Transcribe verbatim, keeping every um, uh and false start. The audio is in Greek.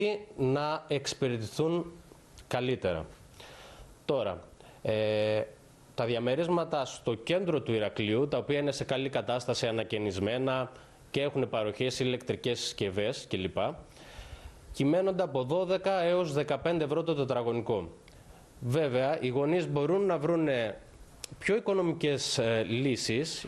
να εξυπηρετηθούν καλύτερα. Τώρα, ε, τα διαμερίσματα στο κέντρο του Ηρακλείου, τα οποία είναι σε καλή κατάσταση, ανακαινισμένα και έχουν παροχές ηλεκτρικές συσκευές κλπ, κυμαίνονται από δώδεκα έως δεκαπέντε ευρώ το τετραγωνικό. Βέβαια, οι γονείς μπορούν να βρουν πιο οικονομικές ε, λύσεις